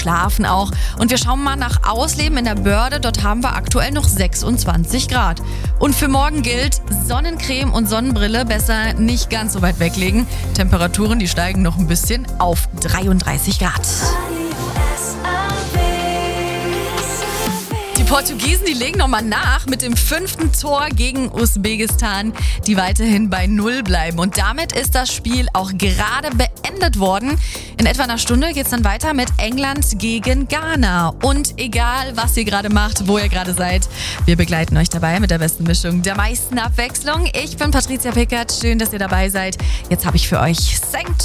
schlafen auch. Und wir schauen mal nach Ausleben in der Börde. Dort haben wir aktuell noch 26 Grad. Und für morgen gilt, Sonnencreme und Sonnenbrille besser nicht ganz so weit weglegen. Temperaturen, die steigen noch ein bisschen auf 33 Grad. Die Portugiesen, die legen nochmal nach mit dem 5. Tor gegen Usbekistan, die weiterhin bei 0 bleiben. Und damit ist das Spiel auch gerade beendet worden. In etwa einer Stunde geht es dann weiter mit England gegen Ghana. Und egal, was ihr gerade macht, wo ihr gerade seid, wir begleiten euch dabei mit der besten Mischung, der meisten Abwechslung. Ich bin Patricia Pickert, schön, dass ihr dabei seid. Jetzt habe ich für euch St.